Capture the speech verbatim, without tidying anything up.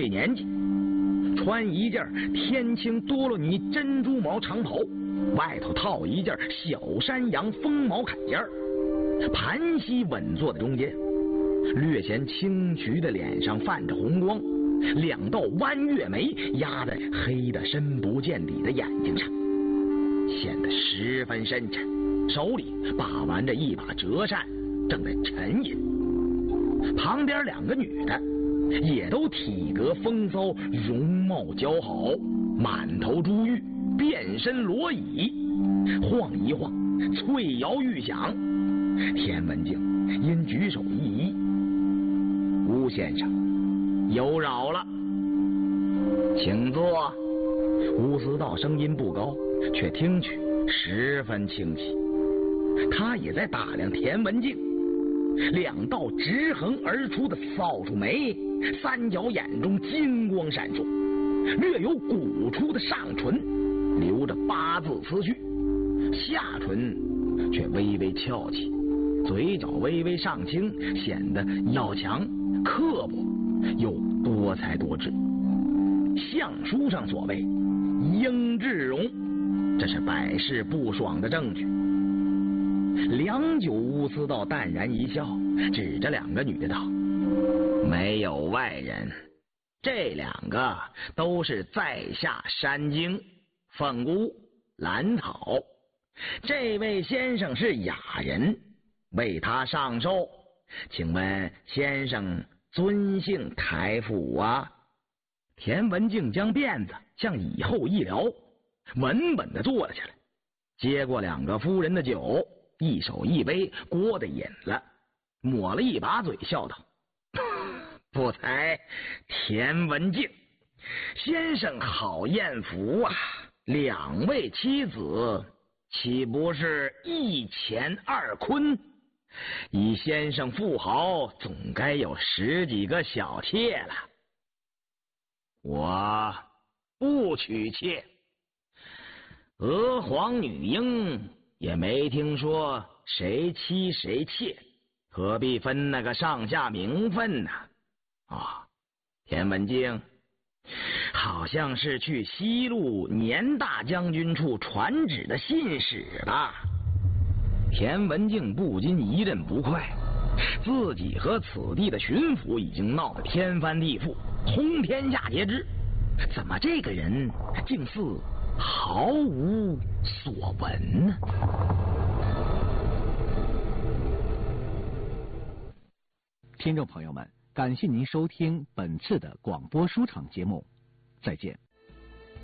岁年纪，穿一件天青多罗尼珍珠毛长袍，外头套一件小山羊风毛坎肩，盘膝稳坐在中间，略显清癯的脸上泛着红光，两道弯月眉压在黑的深不见底的眼睛上，显得十分深沉，手里把玩着一把折扇，正在沉吟。旁边两个女的也都体格风骚，容貌姣好，满头珠玉，遍身罗椅，晃一晃，翠摇欲响。田文静因举手一移：“吴先生，有扰了，请坐。”吴思道声音不高，却听去十分清晰。他也在打量田文静，两道直横而出的扫帚眉，三角眼中金光闪烁，略有鼓出的上唇留着八字词序，下唇却微微翘起，嘴角微微上倾，显得要强刻薄又多才多智。相书上所谓英智容，这是百试不爽的证据。良久，乌思道淡然一笑，指着两个女的道：“没有外人，这两个都是在下山精凤姑、兰草。这位先生是雅人，为他上寿，请问先生尊姓台府啊？”田文静将辫子向以后一撩，稳稳地坐了下来，接过两个夫人的酒，一手一杯，锅的饮了，抹了一把嘴，笑道：“不才田文静先生好艳福啊，两位妻子岂不是一乾二坤？以先生富豪，总该有十几个小妾了。我不娶妾，娥皇女英也没听说谁妻谁妾，何必分那个上下名分呢？啊，田文静好像是去西路年大将军处传旨的信使吧？”田文静不禁一阵不快，自己和此地的巡抚已经闹得天翻地覆，通天下皆知，怎么这个人竟似毫无所闻呢？ 听众朋友们，感谢您收听本次的广播书场节目，再见。